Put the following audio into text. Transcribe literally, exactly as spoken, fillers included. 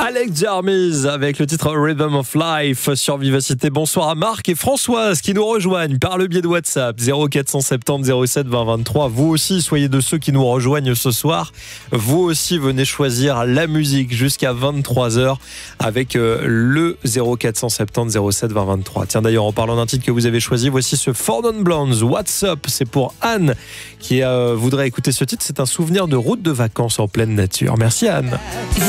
Alex Jarmis avec le titre Rhythm of Life sur Vivacité. Bonsoir à Marc et Françoise qui nous rejoignent par le biais de WhatsApp zéro quatre cent soixante-dix zéro sept vingt vingt-trois. Vous aussi, soyez de ceux qui nous rejoignent ce soir. Vous aussi, venez choisir la musique jusqu'à vingt-trois heures avec le zéro quatre cent soixante-dix zéro sept vingt vingt-trois. Tiens, d'ailleurs, en parlant d'un titre que vous avez choisi, voici ce Four Non Blondes, What's Up. C'est pour Anne qui euh, voudrait écouter ce titre. C'est un souvenir de route de vacances en pleine nature. Merci Anne.